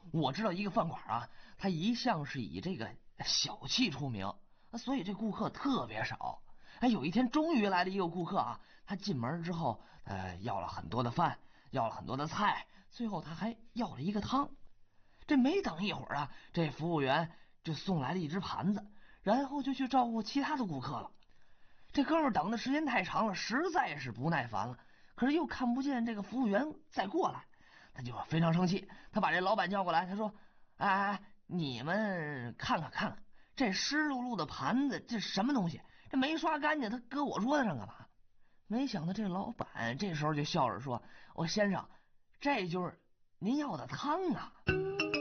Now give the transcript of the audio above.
我知道一个饭馆啊，它一向是以这个小气出名，所以这顾客特别少。哎，有一天终于来了一个顾客啊，他进门之后，要了很多的饭，要了很多的菜，最后他还要了一个汤。这没等一会儿啊，这服务员就送来了一只盘子，然后就去照顾其他的顾客了。这哥们儿等的时间太长了，实在是不耐烦了，可是又看不见这个服务员再过来，他就非常生气。他把这老板叫过来，他说：哎哎哎，你们看看，这湿漉漉的盘子，这什么东西？这没刷干净，他搁我桌子上干嘛？没想到这老板这时候就笑着说：先生，这就是您要的汤啊。